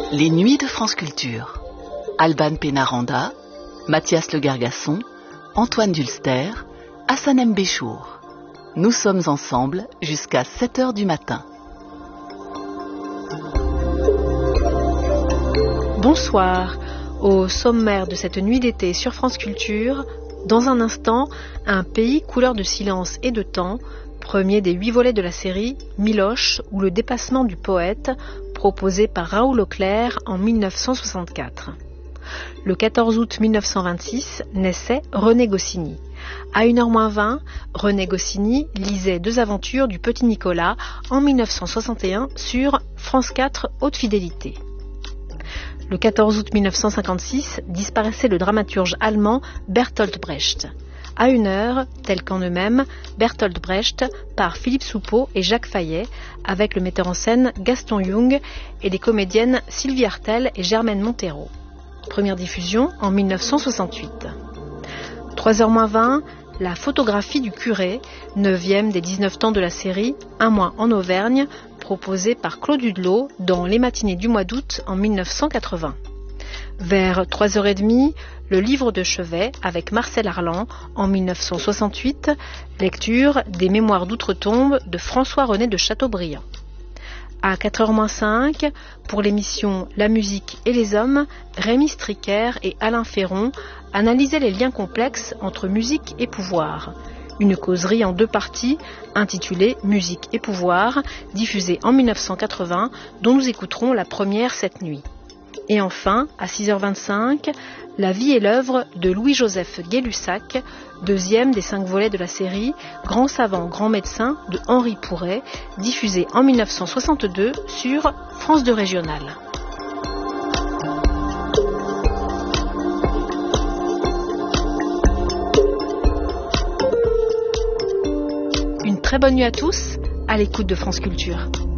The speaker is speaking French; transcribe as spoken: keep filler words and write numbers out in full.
Les Nuits de France Culture. Alban Pénaranda, Mathias Le Gargasson, Antoine Dulster, Hassan M. Béchour. Nous sommes ensemble jusqu'à sept heures du matin. Bonsoir. Au sommaire de cette nuit d'été sur France Culture, dans un instant, un pays couleur de silence et de temps, premier des huit volets de la série Miloche ou le dépassement du poète, proposé par Raoul Auclair en mille neuf cent soixante-quatre. Le quatorze août mille neuf cent vingt-six naissait René Goscinny. À une heure moins vingt, René Goscinny lisait Deux aventures du petit Nicolas en mille neuf cent soixante et un sur France quatre Haute Fidélité. Le quatorze août mille neuf cent cinquante-six disparaissait le dramaturge allemand Bertolt Brecht. À une heure, tel qu'en eux-mêmes, Bertolt Brecht par Philippe Soupeau et Jacques Fayet, avec le metteur en scène Gaston Jung et les comédiennes Sylvie Hartel et Germaine Montero. Première diffusion en mille neuf cent soixante-huit. trois heures moins vingt, la photographie du curé, neuvième des dix-neuf temps de la série Un mois en Auvergne, proposée par Claude Hudelot dans Les matinées du mois d'août en mille neuf cent quatre-vingts. Vers trois heures trente, le livre de chevet avec Marcel Arlan en mille neuf cent soixante-huit, lecture des Mémoires d'outre-tombe de François-René de Chateaubriand. À quatre heures moins cinq, pour l'émission La musique et les hommes, Rémi Stricker et Alain Ferron analysaient les liens complexes entre musique et pouvoir. Une causerie en deux parties, intitulée Musique et pouvoir, diffusée en mille neuf cent quatre-vingts, dont nous écouterons la première cette nuit. Et enfin, à six heures vingt-cinq, La vie et l'œuvre de Louis-Joseph Gay-Lussac, deuxième des cinq volets de la série Grand savant, grand médecin de Henri Pourret, diffusé en mille neuf cent soixante-deux sur France deux Régionale. Une très bonne nuit à tous, à l'écoute de France Culture.